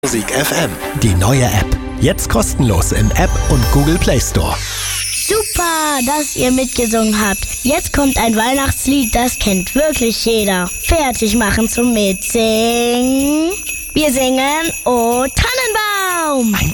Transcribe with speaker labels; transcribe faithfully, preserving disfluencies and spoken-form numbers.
Speaker 1: Musik F M, die neue App. Jetzt kostenlos im App und Google Play Store.
Speaker 2: Super, dass ihr mitgesungen habt. Jetzt kommt ein Weihnachtslied, das kennt wirklich jeder. Fertig machen zum Mitsingen. Wir singen O Tannenbaum.